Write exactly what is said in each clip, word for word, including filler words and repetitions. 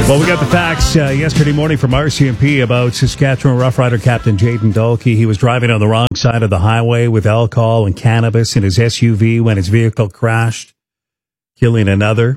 Well, we got the facts uh, yesterday morning from R C M P about Saskatchewan Rough Rider Captain Jayden Dalkey. He was driving on the wrong side of the highway with alcohol and cannabis in his S U V when his vehicle crashed, killing another.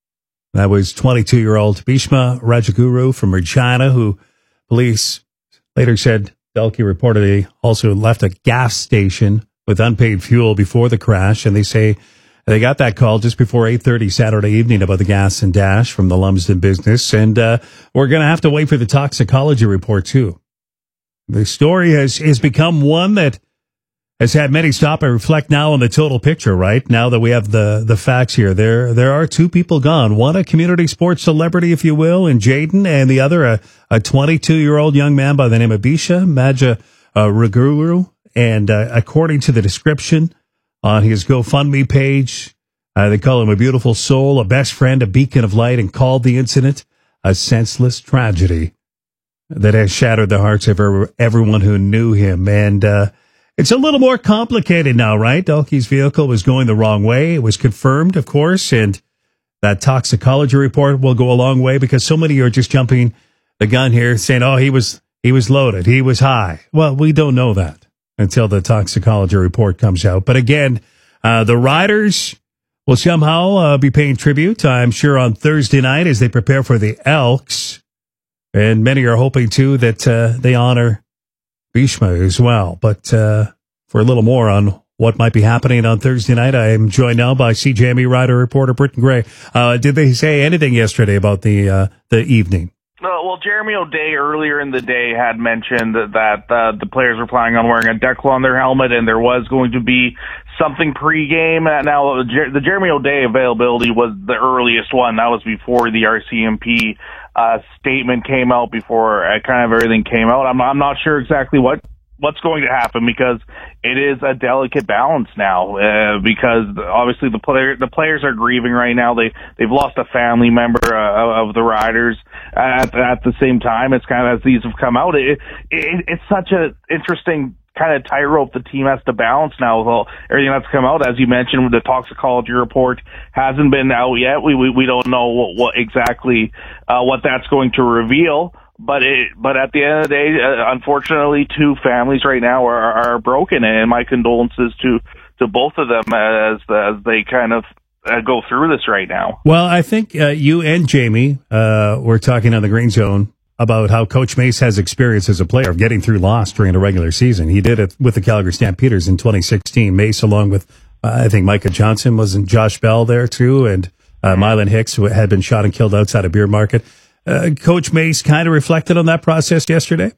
That was twenty-two-year-old Bhishma Rajaguru from Regina, who police later said Dalkey reportedly also left a gas station with unpaid fuel before the crash, and they say they got that call just before eight thirty Saturday evening about the gas and dash from the Lumsden business, and uh, we're going to have to wait for the toxicology report, too. The story has, has become one that has had many stop and reflect now on the total picture, right? Now that we have the, the facts here, there there are two people gone. One, a community sports celebrity, if you will, in Jayden, and the other, a, a twenty-two-year-old young man by the name of Bisha Maja uh, Raguru. And uh, according to the description on his GoFundMe page, uh, they call him a beautiful soul, a best friend, a beacon of light, and called the incident a senseless tragedy that has shattered the hearts of every, everyone who knew him. And uh, it's a little more complicated now, right? Dalkey's vehicle was going the wrong way. It was confirmed, of course, and that toxicology report will go a long way because so many are just jumping the gun here saying, oh, he was he was loaded, he was high. Well, we don't know that until the toxicology report comes out. But again, uh, the riders will somehow uh, be paying tribute, I'm sure, on Thursday night as they prepare for the Elks. And many are hoping, too, that uh, they honor Bhishma as well. But uh, for a little more on what might be happening on Thursday night, I am joined now by C J M E rider reporter Britton Gray. Uh, did they say anything yesterday about the uh, the evening? Uh, well, Jeremy O'Day earlier in the day had mentioned that, that uh, the players were planning on wearing a decal on their helmet, and there was going to be something pregame. Uh, now, the, the Jeremy O'Day availability was the earliest one. That was before the R C M P uh, statement came out, before uh, kind of everything came out. I'm, I'm not sure exactly what what's going to happen because it is a delicate balance now. Uh, because obviously the player the players are grieving right now. They they've lost a family member uh, of the riders. At, at the same time, it's kind of as these have come out, it, it, it's such an interesting kind of tightrope the team has to balance now with all everything that's come out. As you mentioned, the toxicology report hasn't been out yet. We we, we don't know what, what exactly uh, what that's going to reveal. But it, but at the end of the day, uh, unfortunately, two families right now are, are broken, and my condolences to, to both of them as as they kind of uh, go through this right now. Well, I think uh, you and Jamie uh, were talking on the Green Zone about how Coach Mace has experience as a player of getting through loss during a regular season. He did it with the Calgary Stampeders in twenty sixteen. Mace, along with uh, I think Micah Johnson, wasn't Josh Bell there too, and uh, Mylan Hicks, who had been shot and killed outside a beer market. Uh, Coach Mace kind of reflected on that process yesterday?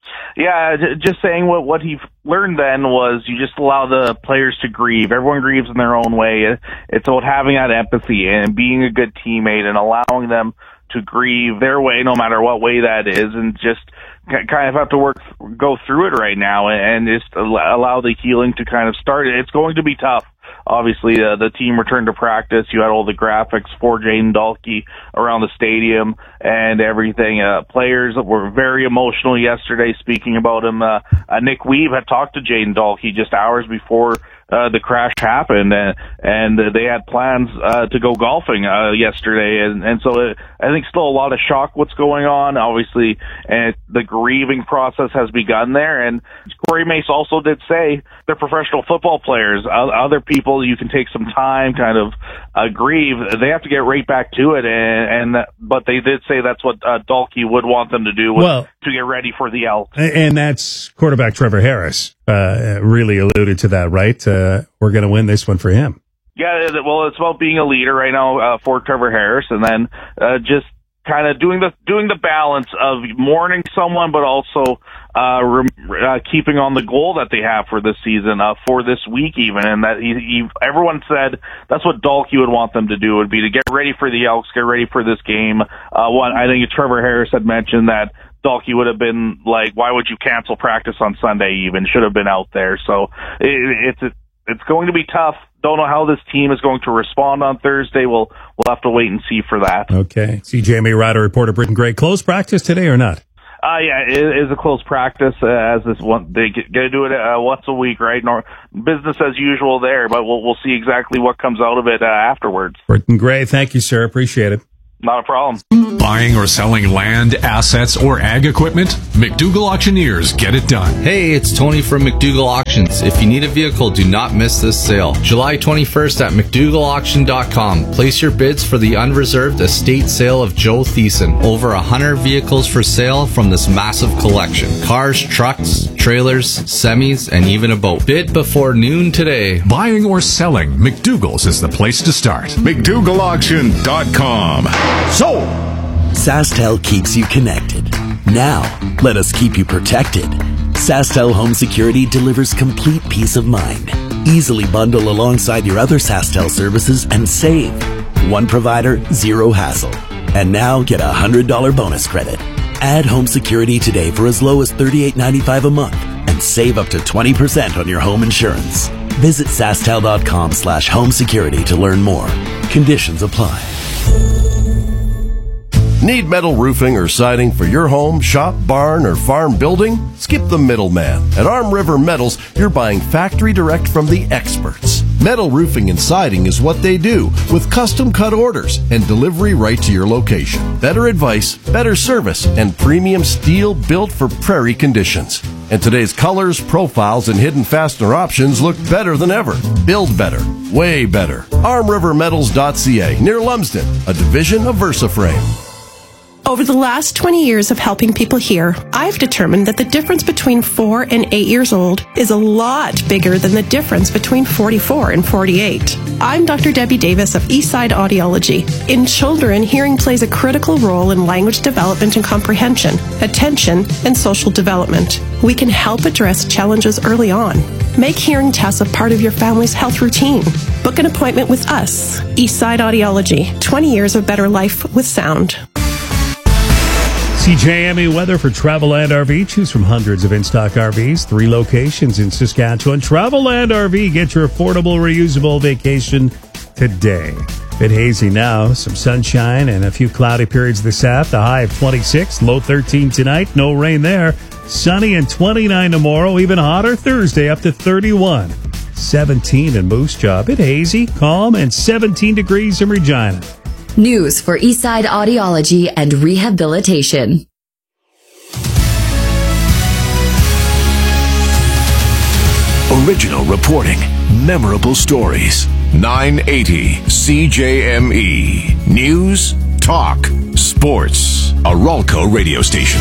Yeah, just saying what what he learned then was you just allow the players to grieve. Everyone grieves in their own way. It's about having that empathy and being a good teammate and allowing them to grieve their way, no matter what way that is, and just kind of have to work, go through it right now and just allow the healing to kind of start. It's going to be tough. Obviously, uh, the team returned to practice. You had all the graphics for Jayden Dalkey around the stadium and everything. Uh, players were very emotional yesterday speaking about him. Uh, uh, Nick Weave had talked to Jayden Dalkey just hours before Uh, the crash happened, and, and they had plans uh, to go golfing uh, yesterday, and, and so it, I think still a lot of shock what's going on, obviously, and the grieving process has begun there, and Corey Mace also did say they're professional football players. Other people, you can take some time, kind of uh, grieve. They have to get right back to it, and, and but they did say that's what uh, Dalkey would want them to do, was well, to get ready for the Elks. And that's quarterback Trevor Harris. Uh, really alluded to that, right? Uh, we're going to win this one for him. Yeah, well, it's about being a leader right now uh, for Trevor Harris, and then uh, just kind of doing the doing the balance of mourning someone, but also uh, rem- uh, keeping on the goal that they have for this season, uh, for this week even. And that he, he, everyone said that's what Dalkey would want them to do, would be to get ready for the Elks, get ready for this game. Uh, one, I think Trevor Harris had mentioned that Dalkey would have been like, why would you cancel practice on Sunday even? Should have been out there. So it, it's it's going to be tough. Don't know how this team is going to respond on Thursday. We'll we'll have to wait and see for that. Okay. C J M E rider reporter Britton Gray. Close practice today or not? Uh, yeah, it is a close practice, uh, as this one, they get, get to do it uh, once a week, right? Nor, business as usual there, but we'll, we'll see exactly what comes out of it uh, afterwards. Britton Gray, thank you, sir. Appreciate it. Not a problem. Buying or selling land, assets, or ag equipment? McDougall Auctioneers get it done. Hey, it's Tony from McDougall Auctions. If you need a vehicle, do not miss this sale. July twenty-first at McDougall Auction dot com. Place your bids for the unreserved estate sale of Joe Thiessen. Over one hundred vehicles for sale from this massive collection. Cars, trucks, trailers, semis, and even a boat. Bid before noon today. Buying or selling, McDougall's is the place to start. McDougall Auction dot com. So, SaskTel keeps you connected. Now, let us keep you protected. SaskTel Home Security delivers complete peace of mind. Easily bundle alongside your other SaskTel services and save. One provider, zero hassle. And now get a one hundred dollars bonus credit. Add home security today for as low as thirty-eight ninety-five a month and save up to twenty percent on your home insurance. Visit SaskTel dot com slash home security to learn more. Conditions apply. Need metal roofing or siding for your home, shop, barn, or farm building? Skip the middleman. At Arm River Metals, you're buying factory direct from the experts. Metal roofing and siding is what they do, with custom cut orders and delivery right to your location. Better advice, better service, and premium steel built for prairie conditions. And today's colors, profiles, and hidden fastener options look better than ever. Build better. Way better. arm river metals dot c a, near Lumsden, a division of VersaFrame. Over the last twenty years of helping people hear, I've determined that the difference between four and eight years old is a lot bigger than the difference between forty-four and forty-eight. I'm Doctor Debbie Davis of Eastside Audiology. In children, hearing plays a critical role in language development and comprehension, attention, and social development. We can help address challenges early on. Make hearing tests a part of your family's health routine. Book an appointment with us. Eastside Audiology, twenty years of better life with sound. C J M E weather for Travelland R V. Choose from hundreds of in-stock R Vs, three locations in Saskatchewan. Travelland R V, get your affordable, reusable vacation today. Bit hazy now, some sunshine and a few cloudy periods this afternoon. The high of twenty-six, low thirteen tonight. No rain there. Sunny and twenty-nine tomorrow. Even hotter Thursday, up to thirty-one. seventeen in Moose Jaw. Bit hazy, calm, and seventeen degrees in Regina. News for Eastside Audiology and Rehabilitation. Original reporting, memorable stories. nine eighty C J M E. News, talk, sports. A Ralco radio station.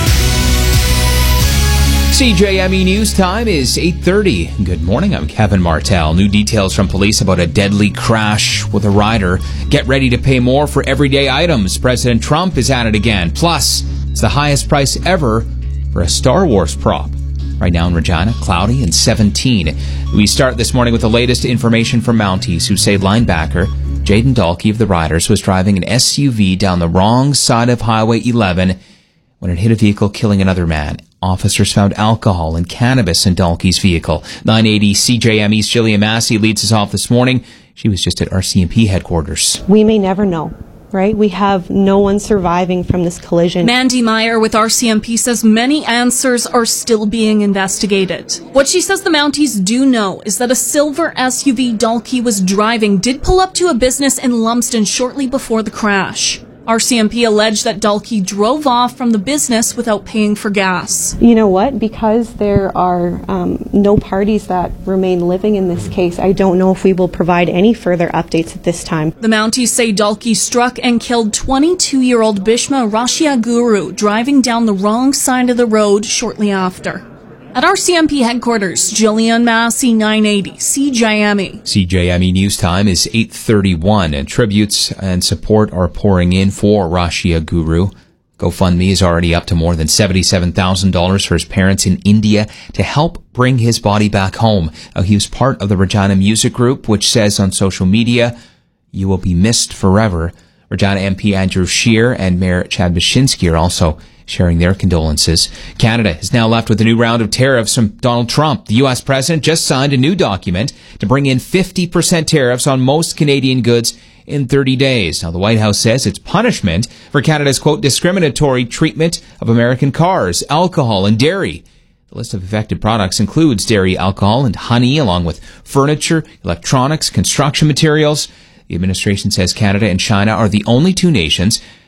C J M E News time is eight thirty. Good morning, I'm Kevin Martell. New details from police about a deadly crash with a rider. Get ready to pay more for everyday items. President Trump is at it again. Plus, it's the highest price ever for a Star Wars prop. Right now in Regina, cloudy and seventeen. We start this morning with the latest information from Mounties, who say linebacker Jaden Dalkey of the Riders was driving an S U V down the wrong side of Highway eleven when it hit a vehicle, killing another man. Officers found alcohol and cannabis in Dalkey's vehicle. nine eighty C J M E's Jillian Massey leads us off this morning. She was just at R C M P headquarters. We may never know, right? We have no one surviving from this collision. Mandy Meyer with R C M P says many answers are still being investigated. What she says the Mounties do know is that a silver S U V Dalkey was driving did pull up to a business in Lumsden shortly before the crash. R C M P alleged that Dalkey drove off from the business without paying for gas. You know what? Because there are um, no parties that remain living in this case, I don't know if we will provide any further updates at this time. The Mounties say Dalkey struck and killed twenty-two-year-old Bhishma Rashiaguru driving down the wrong side of the road shortly after. At R C M P headquarters, Jillian Massey, nine eighty C J M E. C J M E News time is eight thirty-one, and tributes and support are pouring in for Rashiaguru. GoFundMe is already up to more than seventy-seven thousand dollars for his parents in India to help bring his body back home. Now, he was part of the Regina Music Group, which says on social media, "You will be missed forever." Regina M P Andrew Scheer and Mayor Chad Wyszynski are also sharing their condolences. Canada is now left with a new round of tariffs from Donald Trump. The U S president just signed a new document to bring in fifty percent tariffs on most Canadian goods in thirty days. Now, the White House says it's punishment for Canada's, quote, discriminatory treatment of American cars, alcohol, and dairy. The list of affected products includes dairy, alcohol, and honey, along with furniture, electronics, construction materials. The administration says Canada and China are the only two nations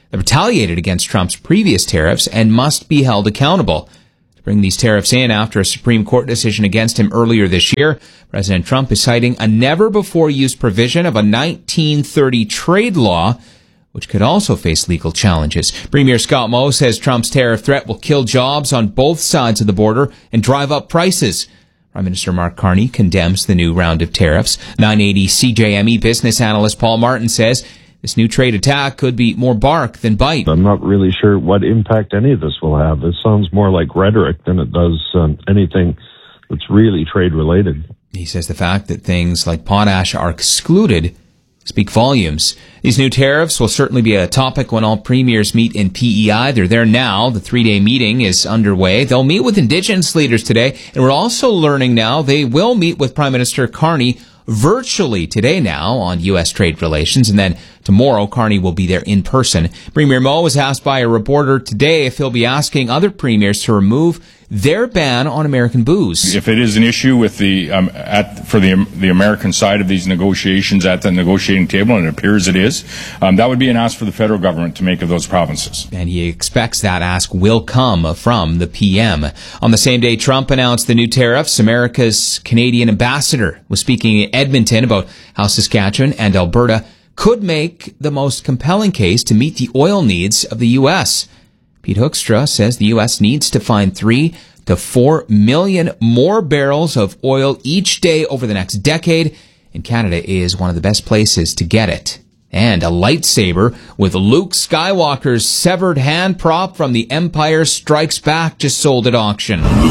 that retaliated against Trump's previous tariffs and must be held accountable. To bring these tariffs in after a Supreme Court decision against him earlier this year, President Trump is citing a never-before-used provision of a nineteen thirty trade law, which could also face legal challenges. Premier Scott Moe says Trump's tariff threat will kill jobs on both sides of the border and drive up prices. Prime Minister Mark Carney condemns the new round of tariffs. nine eighty C J M E business analyst Paul Martin says this new trade attack could be more bark than bite. I'm not really sure what impact any of this will have. It sounds more like rhetoric than it does um, anything that's really trade-related. He says the fact that things like potash are excluded speak volumes. These new tariffs will certainly be a topic when all premiers meet in P E I. They're there now. The three-day meeting is underway. They'll meet with Indigenous leaders today, and we're also learning now they will meet with Prime Minister Carney virtually today now on U S trade relations, and then tomorrow Carney will be there in person. Premier Moe was asked by a reporter today if he'll be asking other premiers to remove their ban on American booze. If it is an issue with the um, at for the the American side of these negotiations at the negotiating table, and it appears it is, um, that would be an ask for the federal government to make of those provinces. And he expects that ask will come from the P M. On the same day Trump announced the new tariffs, America's Canadian ambassador was speaking in Edmonton about how Saskatchewan and Alberta could make the most compelling case to meet the oil needs of the U S. Pete Hoekstra says the U S needs to find three to four million more barrels of oil each day over the next decade, and Canada is one of the best places to get it. And a lightsaber with Luke Skywalker's severed hand prop from The Empire Strikes Back just sold at auction. Luke,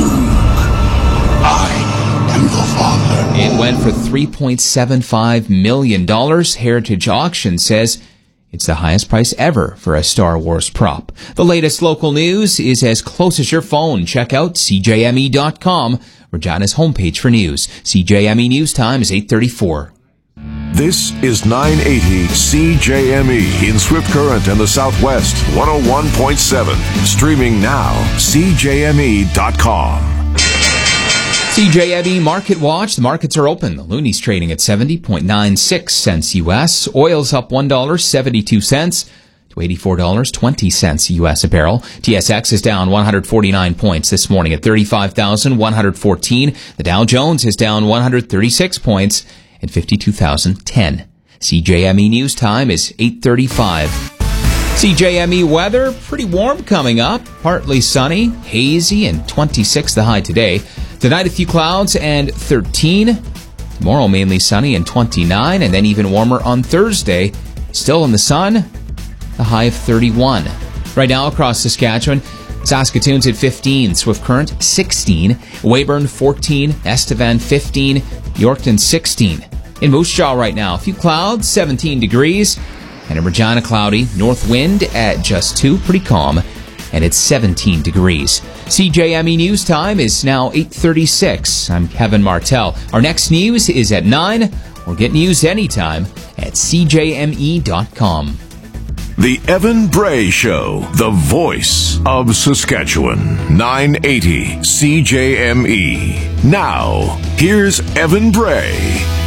I am the Father. It went for three point seven five million dollars. Heritage Auction says it's the highest price ever for a Star Wars prop. The latest local news is as close as your phone. Check out C J M E dot com, Regina's homepage for news. C J M E News Time is eight thirty-four. This is nine eighty C J M E in Swift Current and the Southwest, one oh one point seven. Streaming now, C J M E dot com. C J M E Market Watch. The markets are open. The Loonie's trading at seventy point nine six cents U S. Oil's up one dollar and seventy-two cents to eighty-four dollars and twenty cents U S a barrel. T S X is down one hundred forty-nine points this morning at thirty-five thousand one hundred fourteen. The Dow Jones is down one hundred thirty-six points at fifty-two thousand ten. C J M E News Time is eight thirty-five. C J M E weather, pretty warm coming up. Partly sunny, hazy, and twenty-six the high today. Tonight a few clouds and thirteen. Tomorrow mainly sunny and twenty-nine, and then even warmer on Thursday. Still in the sun, the high of thirty-one. Right now across Saskatchewan, Saskatoon's at fifteen, Swift Current sixteen, Weyburn fourteen, Estevan fifteen, Yorkton sixteen. In Moose Jaw right now, a few clouds, seventeen degrees, and in Regina cloudy, north wind at just two, pretty calm, and it's seventeen degrees. C J M E News Time is now eight thirty-six. I'm Kevin Martell. Our next news is at nine, or get news anytime at C J M E dot com. The Evan Bray Show, the voice of Saskatchewan. nine eighty C J M E. Now, here's Evan Bray.